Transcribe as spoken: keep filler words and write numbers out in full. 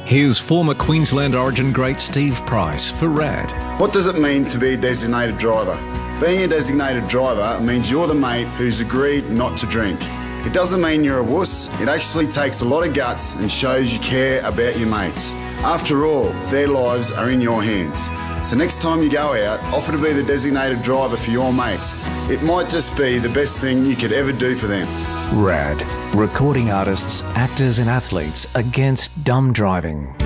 Here's former Queensland Origin great Steve Price for RAD. What does it mean to be a designated driver? Being a designated driver means you're the mate who's agreed not to drink. It doesn't mean you're a wuss, it actually takes a lot of guts and shows you care about your mates. After all, their lives are in your hands. So next time you go out, offer to be the designated driver for your mates. It might just be the best thing you could ever do for them. RAD, recording artists, actors and athletes against dumb driving.